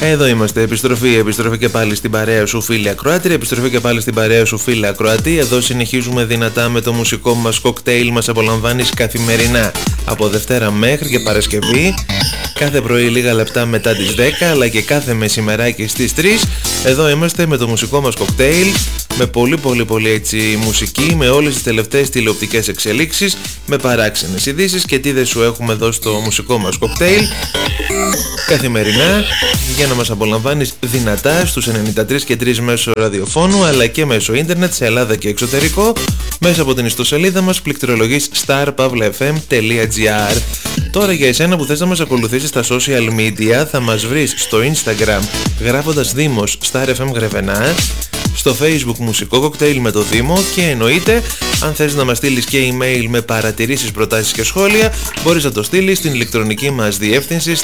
Εδώ είμαστε, επιστροφή και πάλι στην παρέα σου φίλη ακροάτρια, επιστροφή και πάλι στην παρέα σου φίλη ακροατή. Εδώ συνεχίζουμε δυνατά με το μουσικό μας κοκτέιλ. Μας απολαμβάνεις καθημερινά από Δευτέρα μέχρι και Παρασκευή, κάθε πρωί λίγα λεπτά μετά τις 10, αλλά και κάθε μεσημεράκι στις 3. Εδώ είμαστε με το μουσικό μας κοκτέιλ, με πολύ έτσι μουσική, με όλες τις τελευταίες τηλεοπτικές εξελίξεις, με παράξενες ειδήσεις και τι δεν σου έχουμε εδώ στο μουσικό μας κοκτέιλ καθημερινά, για να μας απολαμβάνεις δυνατά στους 93 και 3 μέσω ραδιοφώνου, αλλά και μέσω ίντερνετ σε Ελλάδα και εξωτερικό, μέσα από την ιστοσελίδα μας πληκτρολογής starpavlefm.gr. Τώρα για εσένα που θες να μας ακολουθήσεις στα social media, θα μας βρεις στο Instagram γράφοντας Δήμος Star FM Γρεβενά, στο Facebook Μουσικό Κοκτέιλ με το Δήμο, και εννοείται αν θες να μας στείλεις και email με παρατηρήσεις, προτάσεις και σχόλια, μπορείς να το στείλεις στην ηλεκτρονική μας διεύθυνση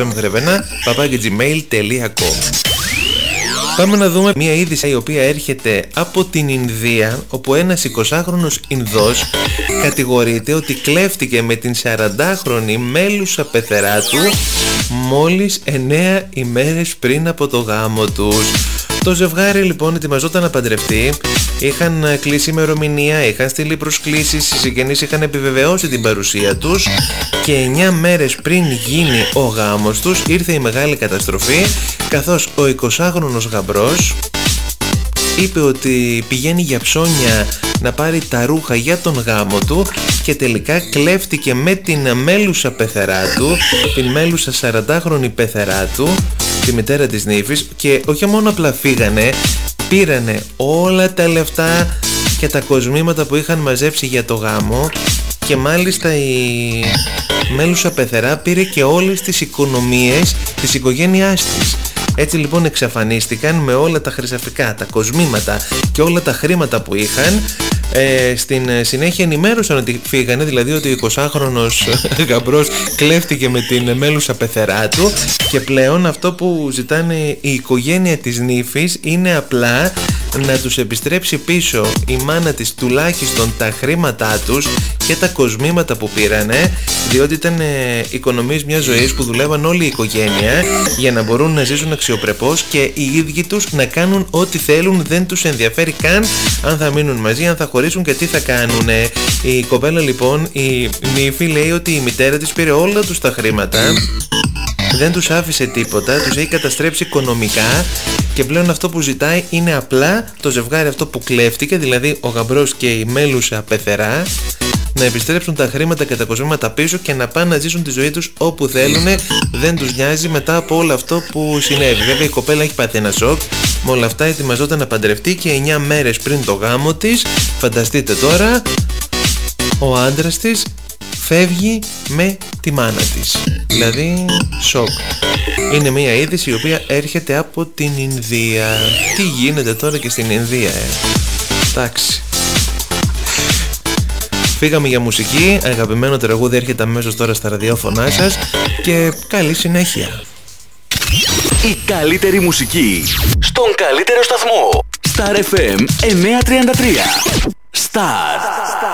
starfmgrevena@gmail.com. Πάμε να δούμε μια είδηση η οποία έρχεται από την Ινδία, όπου ένας 20χρονος Ινδός κατηγορείται ότι κλέφτηκε με την 40χρονη μέλουσα πεθερά του μόλις 9 ημέρες πριν από το γάμο τους. Το ζευγάρι λοιπόν ετοιμαζόταν να παντρευτεί, είχαν κλείσει ημερομηνία, είχαν στείλει προσκλήσεις, οι συγγενείς είχαν επιβεβαιώσει την παρουσία τους και 9 μέρες πριν γίνει ο γάμος τους ήρθε η μεγάλη καταστροφή, καθώς ο 20χρονος γαμπρός είπε ότι πηγαίνει για ψώνια να πάρει τα ρούχα για τον γάμο του και τελικά κλέφτηκε με την μέλουσα πεθερά του, την μέλουσα 40χρονη πεθερά του, τη μητέρα της νύφης, και όχι μόνο απλά φύγανε, πήρανε όλα τα λεφτά και τα κοσμήματα που είχαν μαζέψει για το γάμο, και μάλιστα η μέλουσα πεθερά πήρε και όλες τις οικονομίες της οικογένειάς της. Έτσι λοιπόν εξαφανίστηκαν με όλα τα χρυσαφικά, τα κοσμήματα και όλα τα χρήματα που είχαν. Στην συνέχεια ενημέρωσαν ότι φύγανε, δηλαδή ότι ο 20χρονος γαμπρός κλέφτηκε με την μέλουσα πεθερά του, και πλέον αυτό που ζητάνε η οικογένεια της νύφης είναι απλά να τους επιστρέψει πίσω η μάνα της τουλάχιστον τα χρήματά τους και τα κοσμήματα που πήρανε, διότι ήταν οικονομίες μιας ζωής που δουλεύαν όλη η οικογένεια για να μπορούν να ζήσουν αξιοπρεπώς και οι ίδιοι τους να κάνουν ό,τι θέλουν, δεν τους ενδιαφέρει καν αν θα μείνουν μαζί, αν θα χωρίσουν και τι θα κάνουν. Η κοπέλα λοιπόν, η νύφη, λέει ότι η μητέρα της πήρε όλα τους τα χρήματα, δεν τους άφησε τίποτα, τους έχει καταστρέψει οικονομικά, και πλέον αυτό που ζητάει είναι απλά το ζευγάρι αυτό που κλέφτηκε, δηλαδή ο γαμπρός και η μέλουσα πεθερά, να επιστρέψουν τα χρήματα και τα κοσμήματα πίσω και να πάνε να ζήσουν τη ζωή τους όπου θέλουν. Δεν τους νοιάζει μετά από όλο αυτό που συνέβη. Βέβαια η κοπέλα έχει πάθει ένα σοκ, με όλα αυτά ετοιμαζόταν να παντρευτεί και 9 μέρες πριν το γάμο της, φανταστείτε τώρα, ο άντρας της φεύγει με τη μάνα της. Δηλαδή σοκ. Είναι μια είδηση η οποία έρχεται από την Ινδία. Τι γίνεται τώρα και στην Ινδία, εντάξει. Φύγαμε για μουσική, αγαπημένο τραγούδι έρχεται αμέσως τώρα στα ραδιόφωνά σας, και καλή συνέχεια. Η καλύτερη μουσική στον καλύτερο σταθμό. Star FM 933. Star.